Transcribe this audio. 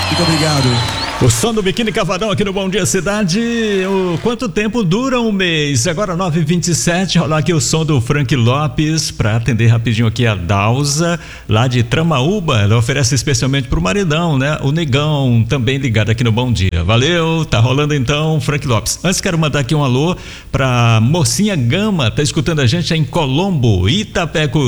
Muito obrigado. O som do Biquíni Cavadão aqui no Bom Dia Cidade. Quanto tempo dura um mês? Agora 9h27, rolar aqui o som do Frank Lopes para atender rapidinho aqui a Dalza, lá de Tramaúba. Ela oferece especialmente pro maridão, né? O Negão, também ligado aqui no Bom Dia. Valeu, tá rolando então, Frank Lopes. Antes quero mandar aqui um alô pra Mocinha Gama, tá escutando a gente em Colombo, Itapecus.